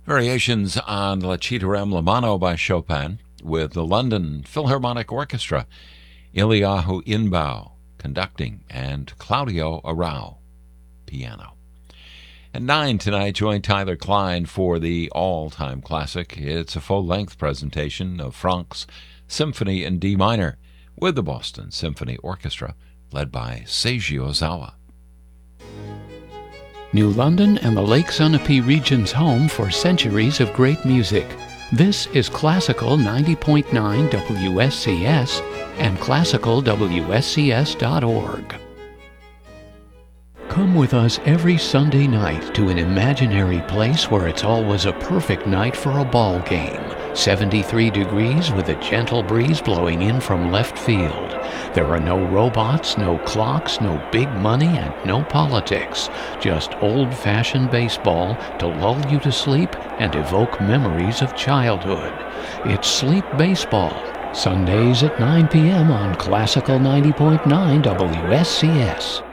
Variations on La Citarem La Mano by Chopin with the London Philharmonic Orchestra, Eliyahu Inbau conducting, and Claudio Arrau piano. At 9 tonight, join Tyler Klein for the all-time classic. It's a full-length presentation of Franck's Symphony in D minor with the Boston Symphony Orchestra, led by Seiji Ozawa. New London and the Lake Sunapee region's home for centuries of great music. This is Classical 90.9 WSCS and classicalwscs.org. Come with us every Sunday night to an imaginary place where it's always a perfect night for a ball game. 73 degrees with a gentle breeze blowing in from left field. There are no robots, no clocks, no big money, and no politics. Just old-fashioned baseball to lull you to sleep and evoke memories of childhood. It's Sleep Baseball, Sundays at 9 p.m. on Classical 90.9 WSCS.